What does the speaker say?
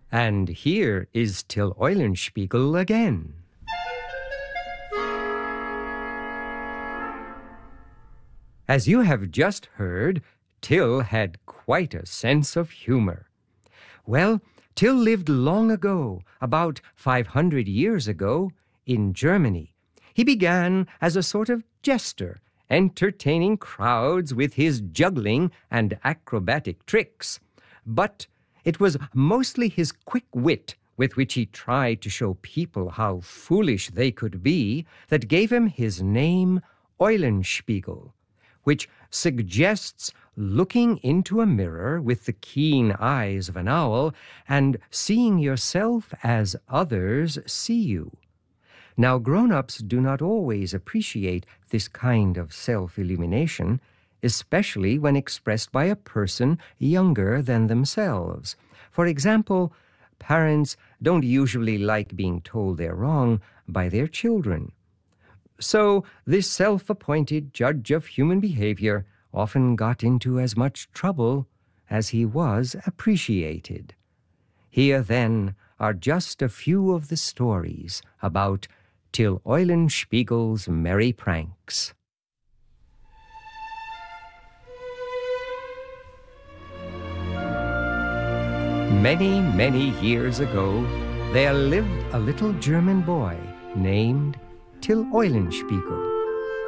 And here is Till Eulenspiegel again. As you have just heard, Till had quite a sense of humor. Well, Till lived long ago, about 500 years ago, in Germany. He began as a sort of jester, entertaining crowds with his juggling and acrobatic tricks. But it was mostly his quick wit with which he tried to show people how foolish they could be that gave him his name Eulenspiegel, which suggests looking into a mirror with the keen eyes of an owl and seeing yourself as others see you. Now, grown-ups do not always appreciate this kind of self-illumination, especially when expressed by a person younger than themselves. For example, parents don't usually like being told they're wrong by their children. So this self-appointed judge of human behavior often got into as much trouble as he was appreciated. Here, then, are just a few of the stories about Till Eulenspiegel's merry pranks. Many, many years ago, there lived a little German boy named Till Eulenspiegel.